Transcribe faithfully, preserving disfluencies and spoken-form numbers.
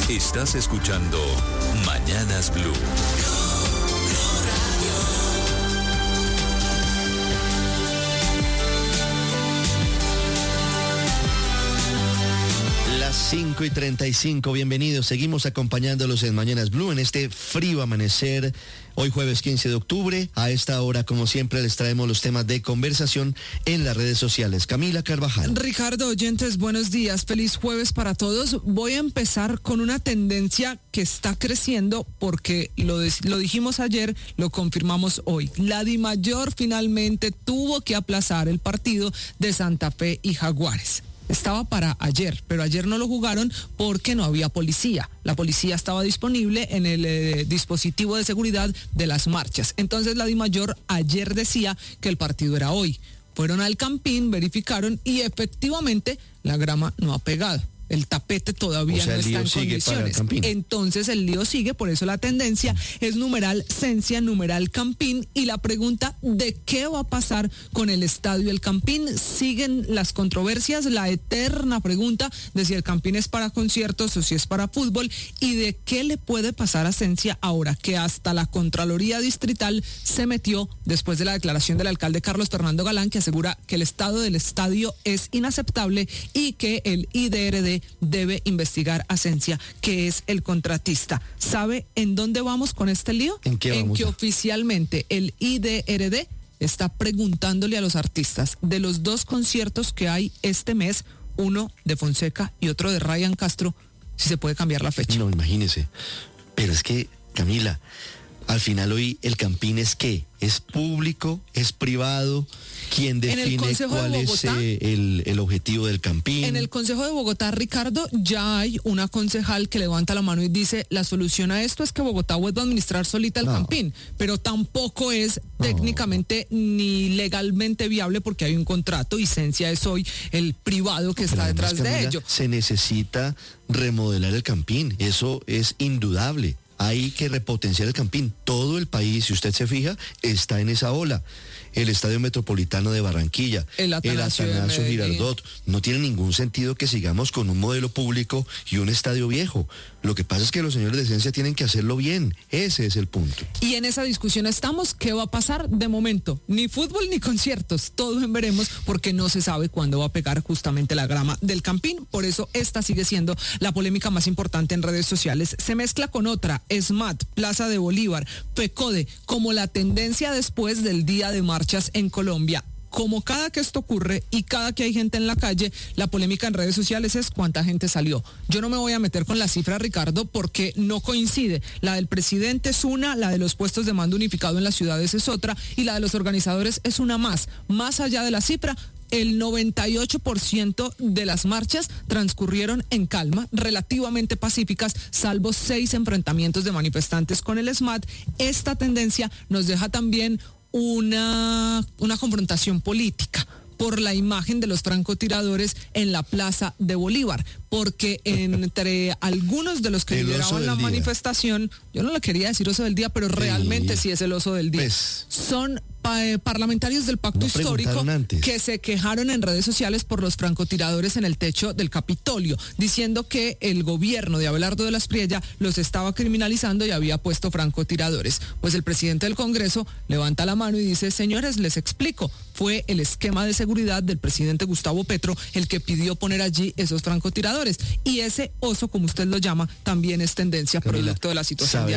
Estás escuchando Mañanas Blue. cinco y treinta y cinco, bienvenidos. Seguimos acompañándolos en Mañanas Blue en este frío amanecer. Hoy jueves quince de octubre, a esta hora, como siempre, les traemos los temas de conversación en las redes sociales. Camila Carvajal. Ricardo, oyentes, buenos días. Feliz jueves para todos. Voy a empezar con una tendencia que está creciendo porque lo, de, lo dijimos ayer, lo confirmamos hoy. La DIMAYOR finalmente tuvo que aplazar el partido de Santa Fe y Jaguares. Estaba para ayer, pero ayer no lo jugaron porque no había policía. La policía estaba disponible en el eh, dispositivo de seguridad de las marchas. Entonces la DIMAYOR ayer decía que el partido era hoy. Fueron al Campín, verificaron y efectivamente la grama no ha pegado. El tapete todavía o sea, no está en condiciones. El Entonces el lío sigue, por eso la tendencia es numeral Cencia, numeral Campín, y la pregunta de qué va a pasar con el estadio El Campín. Siguen las controversias, la eterna pregunta de si el Campín es para conciertos o si es para fútbol, y de qué le puede pasar a Cencia ahora que hasta la Contraloría Distrital se metió después de la declaración del alcalde Carlos Fernando Galán, que asegura que el estado del estadio es inaceptable y que el I D R D debe investigar a Cencia, que es el contratista. ¿Sabe en dónde vamos con este lío? ¿En qué vamos? En que oficialmente el I D R D está preguntándole a los artistas de los dos conciertos que hay este mes, uno de Fonseca y otro de Ryan Castro, si se puede cambiar la fecha. No, imagínese. Pero es que, Camila, al final hoy el Campín es ¿qué? ¿Es público? ¿Es privado? ¿Quién define cuál de es eh, el, el objetivo del Campín? En el Consejo de Bogotá, Ricardo, ya hay una concejal que levanta la mano y dice, la solución a esto es que Bogotá vuelva a administrar solita el no. Campín, pero tampoco es no. técnicamente ni legalmente viable porque hay un contrato y Cencia es hoy el privado que no, está detrás Camila, de ello. Se necesita remodelar el Campín, eso es indudable. Hay que repotenciar el Campín. Todo el país, si usted se fija, está en esa ola. El Estadio Metropolitano de Barranquilla, el Atanasio, el Atanasio Girardot. No tiene ningún sentido que sigamos con un modelo público y un estadio viejo. Lo que pasa es que los señores de Cencia tienen que hacerlo bien. Ese es el punto. Y en esa discusión estamos. ¿Qué va a pasar? De momento, ni fútbol ni conciertos. Todo en veremos porque no se sabe cuándo va a pegar justamente la grama del Campín. Por eso esta sigue siendo la polémica más importante en redes sociales. Se mezcla con otra, SMAT, Plaza de Bolívar, PECODE, como la tendencia después del día de marchas en Colombia. Como cada que esto ocurre y cada que hay gente en la calle, la polémica en redes sociales es cuánta gente salió. Yo no me voy a meter con la cifra, Ricardo, porque no coincide. La del presidente es una, la de los puestos de mando unificado en las ciudades es otra y la de los organizadores es una más. Más allá de la cifra, el noventa y ocho por ciento de las marchas transcurrieron en calma, relativamente pacíficas, salvo seis enfrentamientos de manifestantes con el SMAT. Esta tendencia nos deja también una, una confrontación política por la imagen de los francotiradores en la Plaza de Bolívar, porque entre algunos de los que lideraban la día. manifestación, yo no le quería decir oso del día, pero realmente sí, sí es el oso del día, pues, son pa- parlamentarios del Pacto no Histórico que se quejaron en redes sociales por los francotiradores en el techo del Capitolio, diciendo que el gobierno de Abelardo de la Espriella los estaba criminalizando y había puesto francotiradores. Pues el presidente del Congreso levanta la mano y dice, señores, les explico, fue el esquema de seguridad del presidente Gustavo Petro el que pidió poner allí esos francotiradores. Y ese oso, como usted lo llama, también es tendencia, Camila, producto de la situación de